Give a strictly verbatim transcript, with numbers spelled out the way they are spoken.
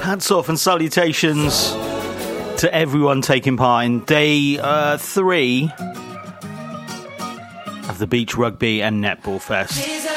hats off and salutations to everyone taking part in day uh, three of the Beach Rugby and Netball Fest.